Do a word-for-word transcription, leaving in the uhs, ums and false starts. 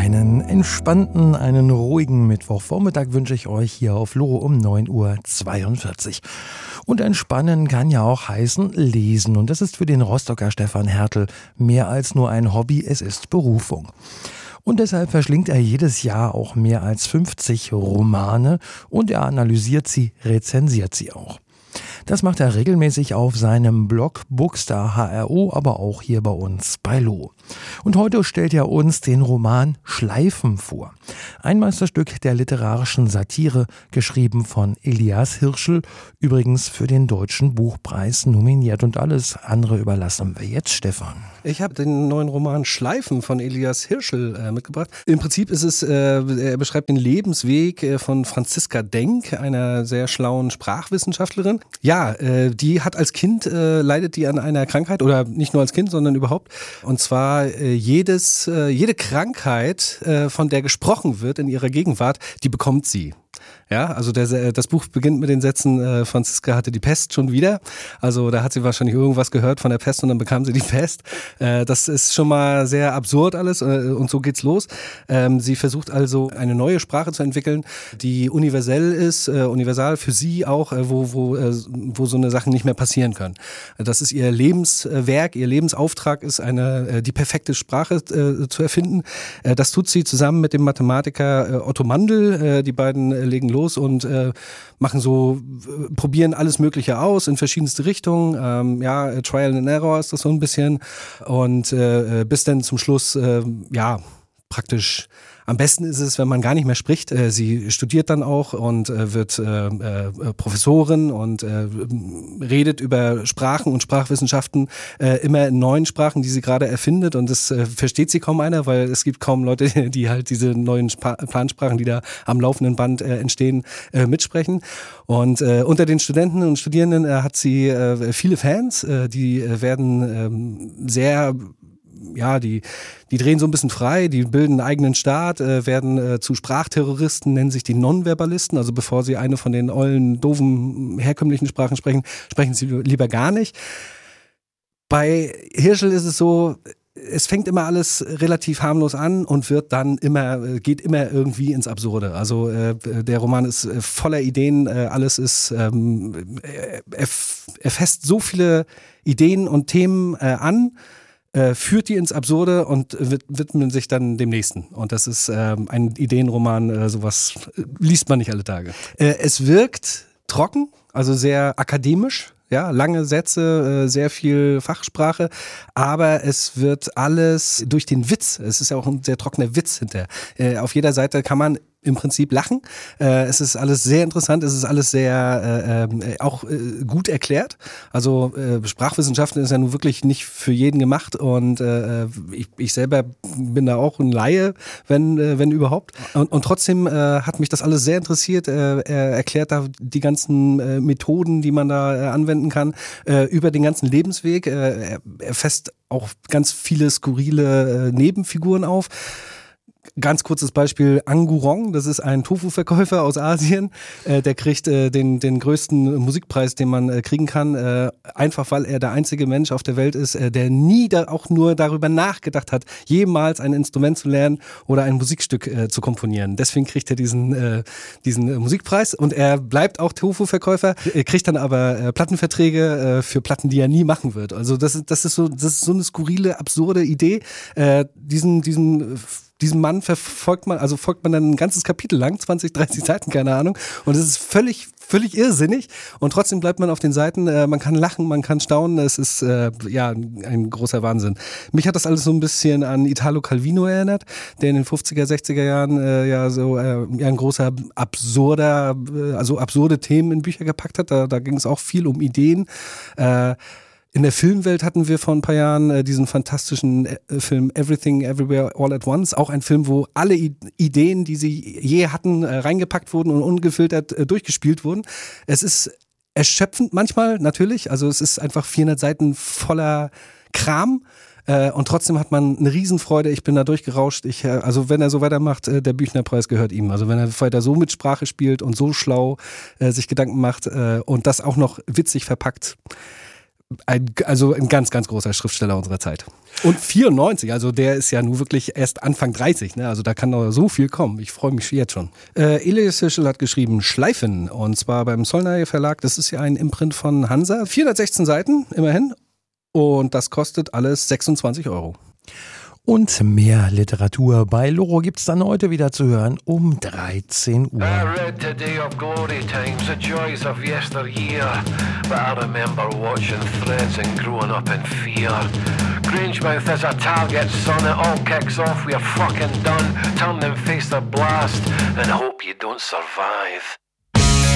Einen entspannten, einen ruhigen Mittwochvormittag wünsche ich euch hier auf Loro um neun Uhr zweiundvierzig. Und entspannen kann ja auch heißen lesen. Und das ist für den Rostocker Stefan Hertel mehr als nur ein Hobby, es ist Berufung. Und deshalb verschlingt er jedes Jahr auch mehr als fünfzig Romane und er analysiert sie, rezensiert sie auch. Das macht er regelmäßig auf seinem Blog Bookstar H R O, aber auch hier bei uns bei Lo. Und heute stellt er uns den Roman Schleifen vor. Ein Meisterstück der literarischen Satire, geschrieben von Elias Hirschl, übrigens für den Deutschen Buchpreis nominiert. Und alles andere überlassen wir jetzt Stefan. Ich habe den neuen Roman Schleifen von Elias Hirschl äh, mitgebracht. Im Prinzip ist es, äh, er beschreibt den Lebensweg äh, von Franziska Denk, einer sehr schlauen Sprachwissenschaftlerin. Ja, äh, die hat als Kind, äh, leidet die an einer Krankheit, oder nicht nur als Kind, sondern überhaupt. Und zwar äh, jedes, äh, jede Krankheit, äh, von der gesprochen wird in ihrer Gegenwart, die bekommt sie. Ja, also der, das Buch beginnt mit den Sätzen, äh, Franziska hatte die Pest schon wieder. Also da hat sie wahrscheinlich irgendwas gehört von der Pest und dann bekam sie die Pest. Äh, das ist schon mal sehr absurd alles äh, und so geht's los. Ähm, sie versucht also eine neue Sprache zu entwickeln, die universell ist, äh, universal für sie auch, äh, wo, wo, äh, wo so eine Sachen nicht mehr passieren können. Das ist ihr Lebenswerk, ihr Lebensauftrag ist eine, äh, die perfekte Sprache äh, zu erfinden. Äh, das tut sie zusammen mit dem Mathematiker äh, Otto Mandl. Äh, die beiden äh, legen los und äh, machen so, äh, probieren alles Mögliche aus in verschiedenste Richtungen. Ähm, ja, Trial and Error ist das so ein bisschen. Und äh, bis dann zum Schluss, äh, ja, praktisch am besten ist es, wenn man gar nicht mehr spricht. Äh, sie studiert dann auch und äh, wird äh, äh, Professorin und äh, redet über Sprachen und Sprachwissenschaften äh, immer in neuen Sprachen, die sie gerade erfindet. Und das äh, versteht sie kaum einer, weil es gibt kaum Leute, die halt diese neuen Sp- Plansprachen, die da am laufenden Band äh, entstehen, äh, mitsprechen. Und äh, unter den Studenten und Studierenden äh, hat sie äh, viele Fans, äh, die äh, werden äh, sehr ja, die, die drehen so ein bisschen frei, die bilden einen eigenen Staat, äh, werden äh, zu Sprachterroristen, nennen sich die Nonverbalisten, also bevor sie eine von den ollen, doofen, herkömmlichen Sprachen sprechen, sprechen sie lieber gar nicht. Bei Hirschl ist es so, es fängt immer alles relativ harmlos an und wird dann immer, geht immer irgendwie ins Absurde. Also äh, der Roman ist äh, voller Ideen, äh, alles ist, ähm, er, er fasst so viele Ideen und Themen äh, an, Äh, führt die ins Absurde und wid- widmen sich dann dem nächsten. Und das ist ähm, ein Ideenroman, äh, sowas äh, liest man nicht alle Tage. Äh, es wirkt trocken, also sehr akademisch. Ja, lange Sätze, äh, sehr viel Fachsprache, aber es wird alles durch den Witz, es ist ja auch ein sehr trockener Witz hinterher. Äh, auf jeder Seite kann man im Prinzip lachen. Äh, es ist alles sehr interessant, es ist alles sehr äh, äh, auch äh, gut erklärt. Also äh, Sprachwissenschaften ist ja nun wirklich nicht für jeden gemacht und äh, ich, ich selber bin da auch ein Laie, wenn, äh, wenn überhaupt. Und, und trotzdem äh, hat mich das alles sehr interessiert. Äh, er erklärt da die ganzen äh, Methoden, die man da äh, anwenden kann, äh, über den ganzen Lebensweg. Äh, er, er fasst auch ganz viele skurrile äh, Nebenfiguren auf. Ganz kurzes Beispiel, Angurong, das ist ein Tofu-Verkäufer aus Asien, äh, der kriegt äh, den, den größten Musikpreis, den man äh, kriegen kann, äh, einfach weil er der einzige Mensch auf der Welt ist, äh, der nie da auch nur darüber nachgedacht hat, jemals ein Instrument zu lernen oder ein Musikstück äh, zu komponieren. Deswegen kriegt er diesen, äh, diesen äh, Musikpreis und er bleibt auch Tofu-Verkäufer, er kriegt dann aber äh, Plattenverträge äh, für Platten, die er nie machen wird. Also das ist, das ist so, das ist so eine skurrile, absurde Idee, äh, diesen, diesen Diesen Mann verfolgt man, also folgt man dann ein ganzes Kapitel lang, zwanzig, dreißig Seiten, keine Ahnung. Und es ist völlig, völlig irrsinnig. Und trotzdem bleibt man auf den Seiten. Äh, man kann lachen, man kann staunen. Es ist äh, ja ein großer Wahnsinn. Mich hat das alles so ein bisschen an Italo Calvino erinnert, der in den fünfziger, sechziger Jahren äh, ja so äh, ja, ein großer absurder, äh, also absurde Themen in Bücher gepackt hat. Da, da ging es auch viel um Ideen. Äh, In der Filmwelt hatten wir vor ein paar Jahren äh, diesen fantastischen äh, Film Everything Everywhere All at Once. Auch ein Film, wo alle I- Ideen, die sie je hatten, äh, reingepackt wurden und ungefiltert äh, durchgespielt wurden. Es ist erschöpfend manchmal, natürlich. Also es ist einfach vierhundert Seiten voller Kram. Äh, und trotzdem hat man eine Riesenfreude. Ich bin da durchgerauscht. Ich, äh, also wenn er so weitermacht, äh, der Büchnerpreis gehört ihm. Also wenn er weiter so mit Sprache spielt und so schlau äh, sich Gedanken macht äh, und das auch noch witzig verpackt. Ein, also ein ganz, ganz großer Schriftsteller unserer Zeit. Und vierundneunzig, also der ist ja nun wirklich erst Anfang dreißig, ne? Also da kann noch so viel kommen. Ich freue mich jetzt schon. Äh, Elias Hirschl hat geschrieben Schleifen, und zwar beim Solnay Verlag. Das ist ja ein Imprint von Hansa. vierhundertsechzehn Seiten, immerhin. Und das kostet alles sechsundzwanzig Euro. Und mehr Literatur bei Loro gibt's dann heute wieder zu hören um dreizehn Uhr. I read today of glory times, the joys of yesteryear, but I remember watching threads and growing up in fear. Grangemouth is a target, son, it all kicks off, we're fucking done. Turn and face the blast and hope you don't survive.